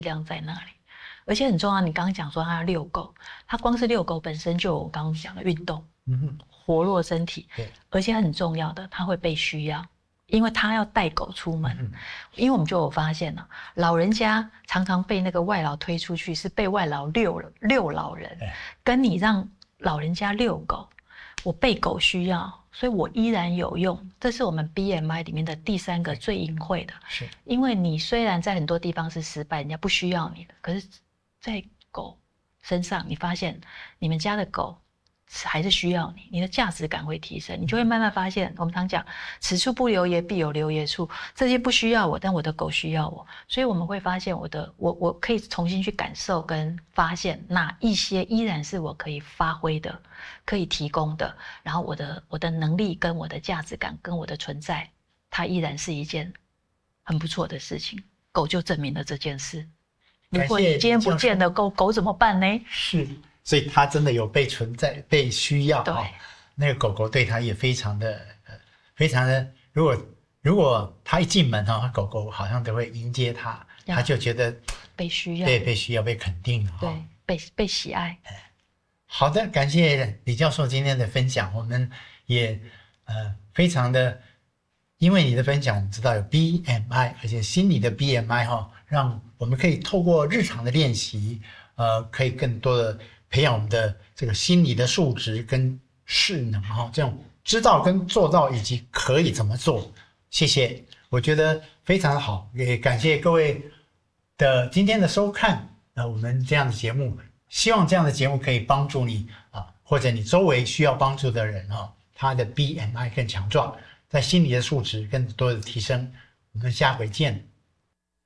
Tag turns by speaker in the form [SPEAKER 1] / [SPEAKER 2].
[SPEAKER 1] 量在那里。而且很重要，你刚刚讲说他要遛狗，他光是遛狗本身就有我刚刚讲的运动，活络身体，而且很重要的，他会被需要，因为他要带狗出门。因为我们就有发现了，老人家常常被那个外劳推出去，是被外劳遛老人，跟你让老人家遛狗，我被狗需要，所以我依然有用。这是我们 BMI 里面的第3个最隐晦的，是因为你虽然在很多地方是失败，人家不需要你的，可是在狗身上，你发现你们家的狗还是需要你，你的价值感会提升，你就会慢慢发现，我们常讲此处不留爷必有留爷处，这些不需要我，但我的狗需要我，所以我们会发现我可以重新去感受跟发现哪一些依然是我可以发挥的，可以提供的，然后我的能力跟我的价值感跟我的存在，它依然是一件很不错的事情。狗就证明了这件事。如果你今天不见了狗怎么办呢？
[SPEAKER 2] 是，所以它真的有被存在、被需要。
[SPEAKER 1] 对，
[SPEAKER 2] 那个狗狗对它也非常的，如果它一进门狗狗好像都会迎接它，它就觉得
[SPEAKER 1] 被需要，
[SPEAKER 2] 对，被需要、被肯定，
[SPEAKER 1] 对，被喜爱。
[SPEAKER 2] 好的，感谢李教授今天的分享，我们也非常的，因为你的分享，我们知道有 BMI， 而且心理的 BMI 让我们可以透过日常的练习，可以更多的培养我们的这个心理的素质跟势能这种知道跟做到以及可以怎么做。谢谢，我觉得非常好，也感谢各位的今天的收看。我们这样的节目，希望这样的节目可以帮助你或者你周围需要帮助的人他的 BMI 更强壮，在心理的素质更多的提升。我们下回见。